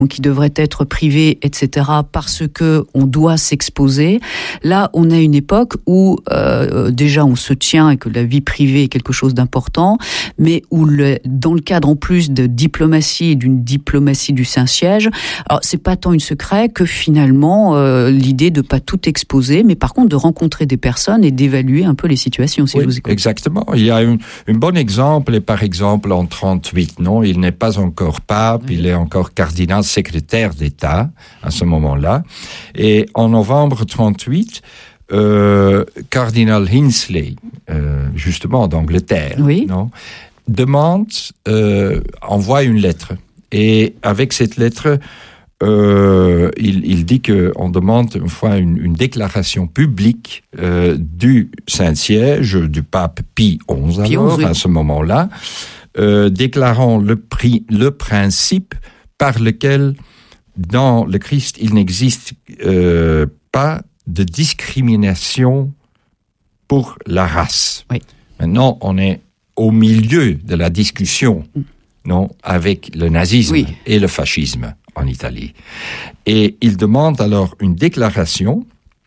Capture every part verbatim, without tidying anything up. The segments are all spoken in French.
qui devraient être privées, et cetera, parce que on doit s'exposer. Là, on a une époque où euh, déjà on se tient et que la vie privée est quelque chose d'important, mais où le, dans le cadre en plus de diplomatie et d'une diplomatie du Saint-Siège, alors c'est pas tant une secret que finalement euh, l'idée de pas tout exposer, mais par contre de rencontrer des personnes et d'évaluer un peu les situations. Si oui, je vous écoute. Exactement. Il y a un, un bon exemple, et par exemple en trente-huit, non, il n'est pas encore pape, oui. Il est encore cardinal secrétaire d'État à ce moment-là. Et en novembre trente-huit, euh, cardinal Hinsley, euh, justement d'Angleterre, oui. non, demande, euh, envoie une lettre. Et avec cette lettre, euh, il, il dit qu'on demande une fois une, une déclaration publique euh, du Saint-Siège, du pape Pie onze, alors, Pie onze, oui. À ce moment-là, euh, déclarant le, pri- le principe par lequel, dans le Christ, il n'existe euh, pas de discrimination pour la race. Oui. Maintenant, on est au milieu de la discussion, non, avec le nazisme oui. et le fascisme en Italie. Et il demande alors une déclaration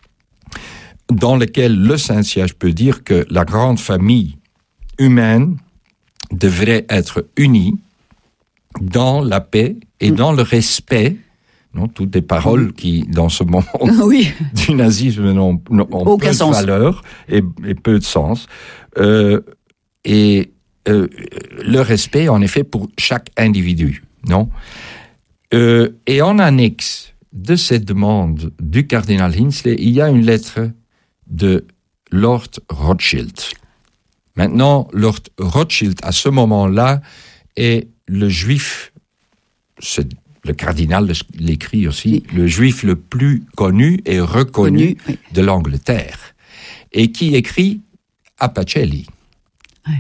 dans laquelle le Saint-Siège peut dire que la grande famille humaine devrait être unie dans la paix et dans le respect, non, toutes des paroles qui, dans ce moment oui. du nazisme, n'ont, n'ont aucun peu sens. de valeur et, et peu de sens. Euh, et euh, le respect, en effet, pour chaque individu, non? Euh, et en annexe de cette demande du cardinal Hinsley, il y a une lettre de Lord Rothschild. Maintenant, Lord Rothschild, à ce moment-là, est le juif, c'est, le cardinal l'écrit aussi, oui. Le juif le plus connu et reconnu connu, oui. de l'Angleterre, et qui écrit à Pacelli. Oui.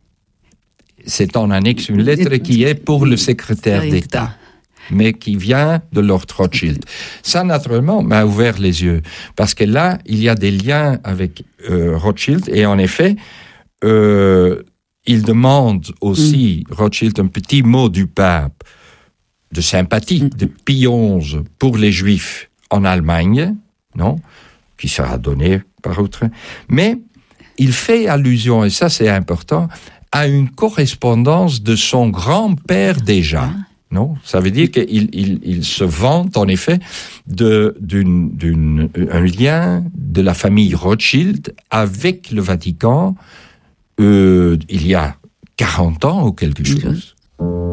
C'est en annexe une lettre qui est pour le secrétaire d'État, mais qui vient de Lord Rothschild. Ça, naturellement, m'a ouvert les yeux, parce que là, il y a des liens avec euh, Rothschild, et en effet, euh, il demande aussi, mm. Rothschild, un petit mot du pape, de sympathie, mm. de Pie onze pour les Juifs en Allemagne, non, qui sera donné par autre. Mais il fait allusion, et ça c'est important, à une correspondance de son grand-père déjà. Ah. Non, ça veut dire qu'il il, il se vante en effet de d'une d'une un lien de la famille Rothschild avec le Vatican euh, il y a quarante ans ou quelque chose.